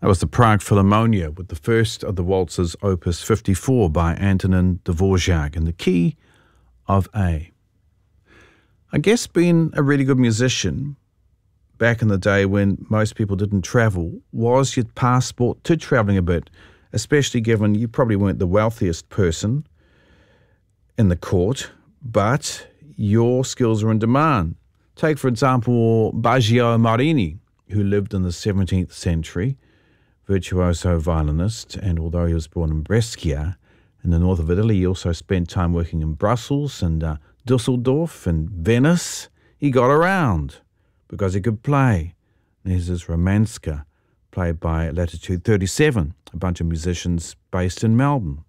That was the Prague Philharmonia with the first of the waltzes, Opus 54 by Antonin Dvorak, in the key of A. I guess being a really good musician back in the day when most people didn't travel was your passport to travelling a bit, especially given you probably weren't the wealthiest person in the court, but your skills were in demand. Take, for example, Baggio Marini, who lived in the 17th century, virtuoso violinist, and although he was born in Brescia in the north of Italy, he also spent time working in Brussels and Dusseldorf and Venice. He got around because he could play. There's his Romanska, played by Latitude 37, a bunch of musicians based in Melbourne.